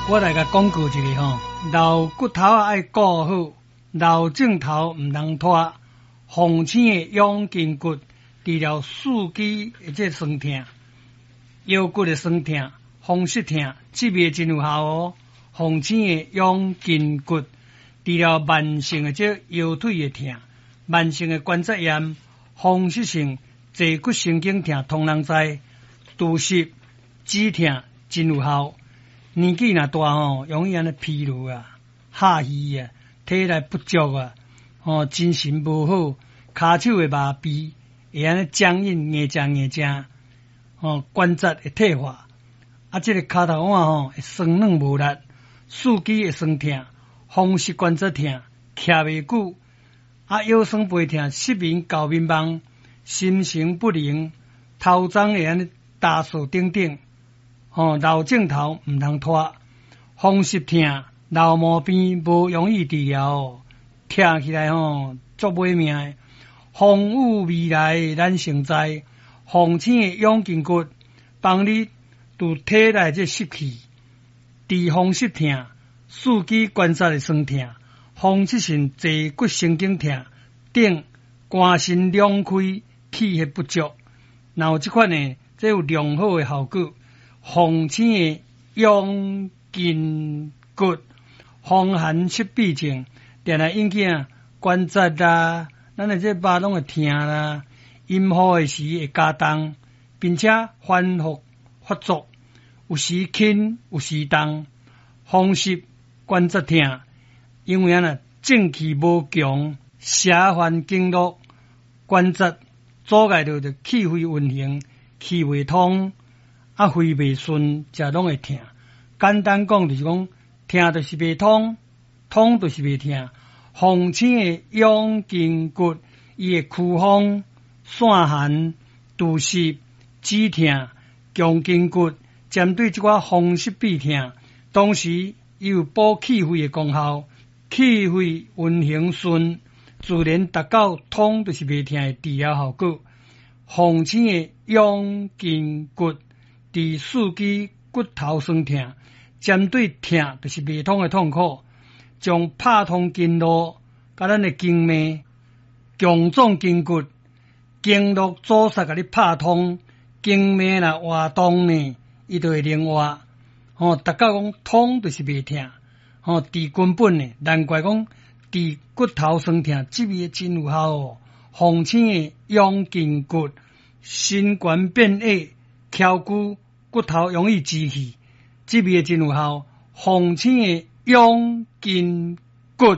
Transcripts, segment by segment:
我来甲讲过一个吼，老骨头爱顾好，老镜头毋通拖。风醒的养筋骨，除了四肢的这酸痛、腰骨的酸痛、风湿痛，这味真有效哦。风醒的养筋骨，除了慢性的这腰腿的痛、慢性的关节炎、风湿性坐骨神经痛，通人知。除湿止痛真有效。年纪若大吼，容易安尼疲劳啊、下虚啊、体力不足啊、精神无好，骹手会麻痹，会安尼僵硬、硬正，关节会退化，这个骹头腕会酸软无力，四肢会酸痛，风湿关节痛，徛袂久，腰酸背痛，失眠、搞迷茫，心神不宁，头鬃会安尼打扫等等。老镜头毋通拖，风湿痛、老毛病无容易治疗，听起来足买命的。风雨未来咱成灾，风醒的养筋骨，帮你除体内这湿气，治风湿痛、四肢关节的酸痛、风湿性坐骨神经痛等，肝肾两开，气血不足，然后这款呢，这有良好的效果。风醒的养筋骨，风寒湿痹症，定来引起关节啦，咱的这肉拢会痛啦，阴雨的时会加重，并且反复发作，有时轻，有时重，风湿关节痛，因为正气无强，邪烦经络，关节阻碍到气血运行，气未通。肺袂顺，才拢会痛。简单讲就是讲，痛就是袂通，通就是袂痛。风醒的养筋骨，伊会驱风、散寒、除湿、止痛、强筋骨，针对这款风湿痹痛，同时伊有补气血的功效，气血运行顺，自然达到通就是袂痛的治疗效果。风醒的养筋骨。治四肢骨头酸痛，针对痛就是未通的痛苦，将拍通经络，甲咱的经脉、强壮筋骨、经络阻塞，甲你拍通，经脉若活动呢，伊就会灵活。达到讲通就是未痛，治根本呢，难怪讲治骨头酸痛，这味真有效哦。风醒的养筋骨，心肝变矮、翘骨。骨头容易积气，这味真有效。风醒的养筋骨，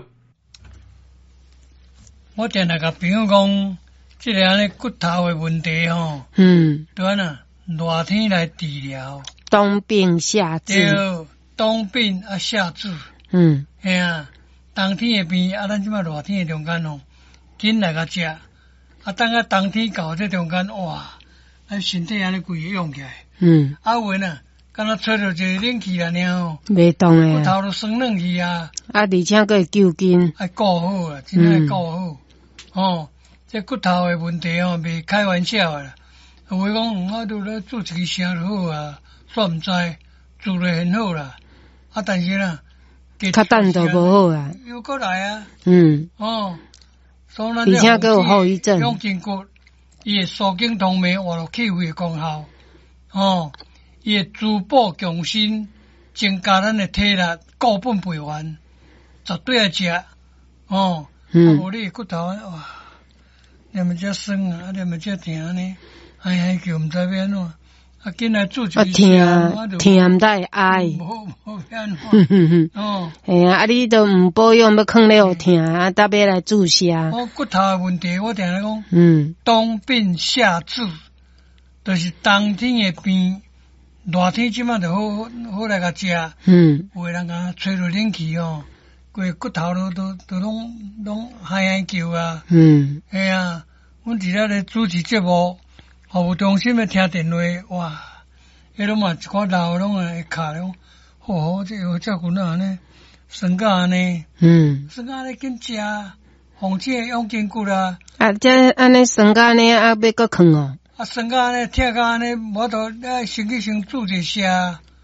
我定来甲朋友讲，这个安尼骨头的问题对啊，热天来治疗， 冬病夏治， 对，冬病夏治，系啊，冬天的病咱即马热天的中间紧来甲食，等冬天到这中间哇，咱身体安尼规个用起来。有呢，敢若吹到一个冷气啦，尔袂动诶， 骨头都酸软去啊！ 而且佫会揪筋， 爱顾好啊，真爱顾好。这骨头诶问题袂开玩笑诶啦。有话讲，我都咧做一支声就好啊，煞毋知做得很好啦。但是啦， 较等都无好啊， 又过来啊。所以咱而且佫有后遗症。 养筋骨，伊会疏筋通脉，活络气血诶功效。伊会滋补强身，增加咱的体力，固本培元，绝对爱食。无你骨头哇，连么只酸啊，连么只疼呢，哎叫毋知要安怎。紧来做一个疼毋得哀。 无变化。 你都毋保养，要囥咧有疼，搭要来注射。 骨头的问题，我定来讲，冬病夏治。就是冬天的病，热天即马就好来甲食。有个人讲吹落冷气规骨头都拢嗨叫啊。系啊，阮伫咧主持节目，服务中心的听电话，哇，迄拢嘛一寡老拢会卡咧讲，这有照顾那安尼，酸甲安尼，酸甲安尼紧食，风醒的养筋骨啦。 这安尼酸甲安尼要搁囥酸甲安尼，疼甲安尼，无度身体先注一下。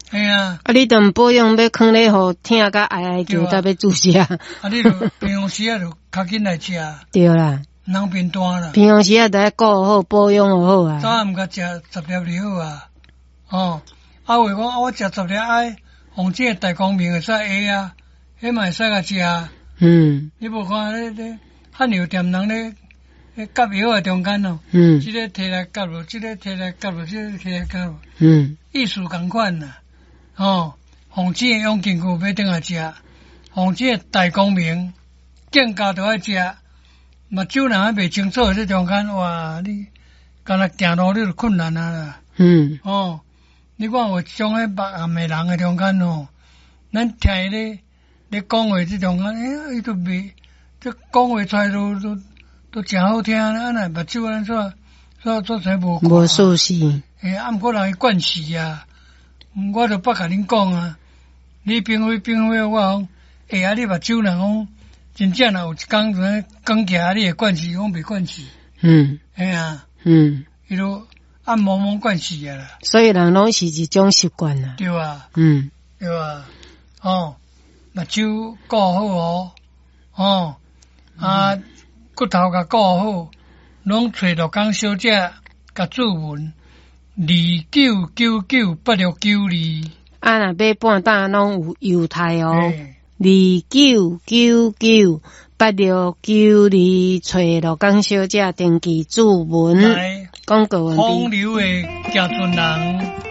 哎呀， 啊，你都唔保养，要囥咧互疼甲哀哀叫，才要注射。 啊，你就平常时啊，就较紧来食， 对啦， 唔通变单啦。 平常时啊，得顾好保养好啊。 早暗甲食10粒就好啊。哦，啊，话讲啊，我食10粒爱，红这大光明会使下啊，迄嘛会使甲食啊。你无看咧汉药店人咧夹药啊中间哦，即个摕来夹落，即个摕来夹落，即个摕来夹落，意思共款啦。哦，红这养筋骨要等下食，红这大光明更加都爱食。目睭若还袂清楚，这中间哇，你干若行路你就困难啊啦。哦，你看有种迄目暗的人的中间哦，咱听伊咧讲话这中间，伊都袂，这讲话出来都真好听啦。那目睭咱做才无舒适。 啊，毋过人伊惯势啊。我就捌甲恁讲啊，你评委我讲，啊，你目睭若讲真正若有一工就讲起来，你会惯势，讲袂惯势。哎啊。伊都按蒙蒙惯势啊啦。 所以人拢是一种习惯啦。 对啊。对啊。哦，目睭顾好哦。哦。啊，骨头甲顾好，拢找六工小姐甲注文。29998692。 啊，若买半打拢有优待哦。29998692，找六工小姐登记注文。广告完毕。 风流的家村人。